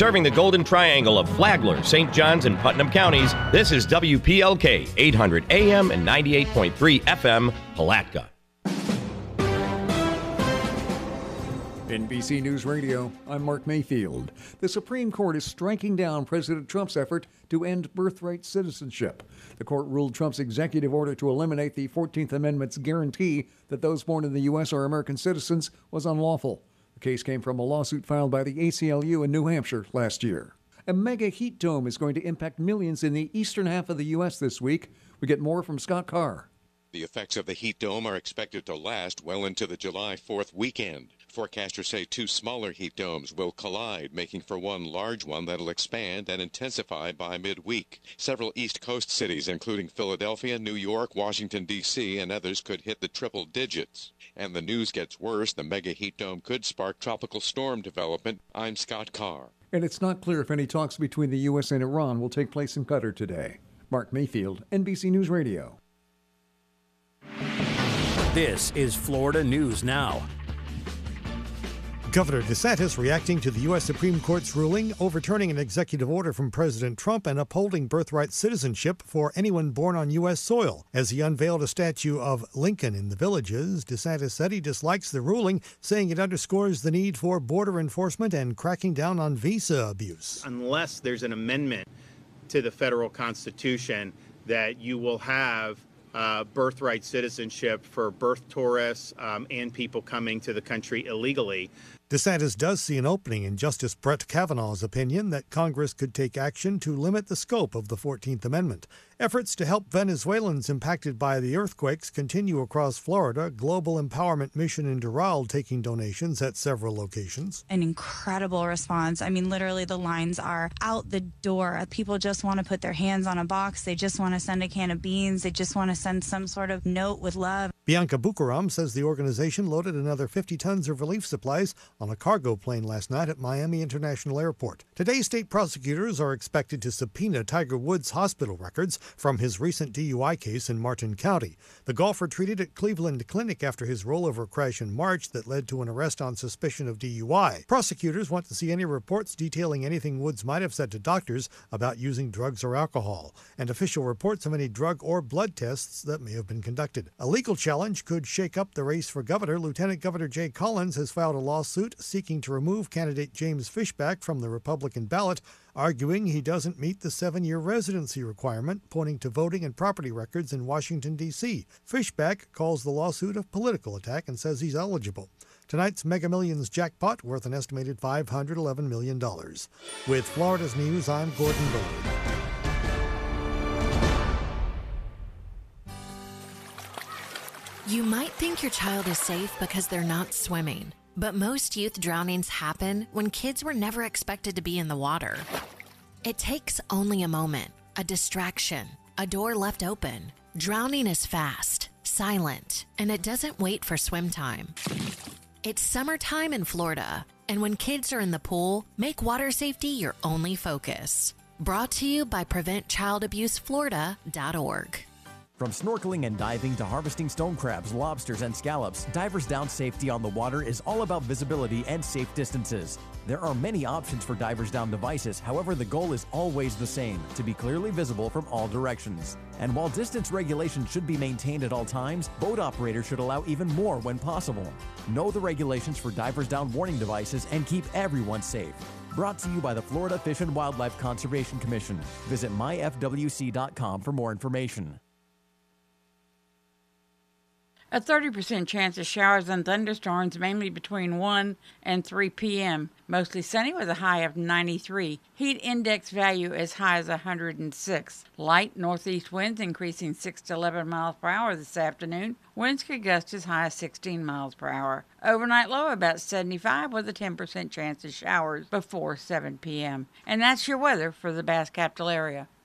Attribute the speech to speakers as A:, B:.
A: Serving the Golden Triangle of Flagler, St. Johns, and Putnam counties, this is WPLK 800 AM and 98.3 FM, Palatka.
B: NBC News Radio, I'm Mark Mayfield. The Supreme Court is striking down President Trump's effort to end birthright citizenship. The court ruled Trump's executive order to eliminate the 14th Amendment's guarantee that those born in the U.S. are American citizens was unlawful. The case came from a lawsuit filed by the ACLU in New Hampshire last year. A mega heat dome is going to impact millions in the eastern half of the U.S. this week. We get more from Scott Carr.
C: The effects of the heat dome are expected to last well into the July 4th weekend. Forecasters say two smaller heat domes will collide, making for one large one that'll expand and intensify by midweek. Several East Coast cities, including Philadelphia, New York, Washington, D.C., and others, could hit the triple digits. And the news gets worse. The mega heat dome could spark tropical storm development. I'm Scott Carr.
B: And it's not clear if any talks between the U.S. and Iran will take place in Qatar today. Mark Mayfield, NBC News Radio.
D: This is Florida News Now.
E: Governor DeSantis reacting to the U.S. Supreme Court's ruling overturning an executive order from President Trump and upholding birthright citizenship for anyone born on U.S. soil. As he unveiled a statue of Lincoln in the Villages, DeSantis said he dislikes the ruling, saying it underscores the need for border enforcement and cracking down on visa abuse.
F: Unless there's an amendment to the federal Constitution that you will have birthright citizenship for birth tourists and people coming to the country illegally.
E: DeSantis does see an opening in Justice Brett Kavanaugh's opinion that Congress could take action to limit the scope of the 14th Amendment. Efforts to help Venezuelans impacted by the earthquakes continue across Florida. Global Empowerment Mission in Doral taking donations at several locations.
G: An incredible response. I mean, literally the lines are out the door. People just want to put their hands on a box. They just want to send a can of beans. They just want to send some sort of note with love.
E: Bianca Bucaram says the organization loaded another 50 tons of relief supplies on a cargo plane last night at Miami International Airport. Today, state prosecutors are expected to subpoena Tiger Woods' hospital records from his recent DUI case in Martin County. The golfer treated at Cleveland Clinic after his rollover crash in March that led to an arrest on suspicion of DUI. Prosecutors want to see any reports detailing anything Woods might have said to doctors about using drugs or alcohol, and official reports of any drug or blood tests that may have been conducted. A legal challenge could shake up the race for governor. Lieutenant Governor Jay Collins has filed a lawsuit seeking to remove candidate James Fishback from the Republican ballot, arguing he doesn't meet the 7-year residency requirement, pointing to voting and property records in Washington, D.C. Fishback calls the lawsuit a political attack and says he's eligible. Tonight's Mega Millions jackpot worth an estimated $511 million. With Florida's News, I'm Gordon Bullard.
H: You might think your child is safe because they're not swimming, but most youth drownings happen when kids were never expected to be in the water. It takes only a moment, a distraction, a door left open. Drowning is fast, silent, and it doesn't wait for swim time. It's summertime in Florida, and when kids are in the pool, make water safety your only focus. Brought to you by PreventChildAbuseFlorida.org.
I: From snorkeling and diving to harvesting stone crabs, lobsters, and scallops, Divers Down safety on the water is all about visibility and safe distances. There are many options for Divers Down devices, however, the goal is always the same, to be clearly visible from all directions. And while distance regulations should be maintained at all times, boat operators should allow even more when possible. Know the regulations for Divers Down warning devices and keep everyone safe. Brought to you by the Florida Fish and Wildlife Conservation Commission. Visit myfwc.com for more information.
J: A 30% chance of showers and thunderstorms, mainly between 1 and 3 p.m. Mostly sunny with a high of 93. Heat index value as high as 106. Light northeast winds increasing 6 to 11 miles per hour this afternoon. Winds could gust as high as 16 miles per hour. Overnight low about 75 with a 10% chance of showers before 7 p.m. And that's your weather for the Bass Capital area.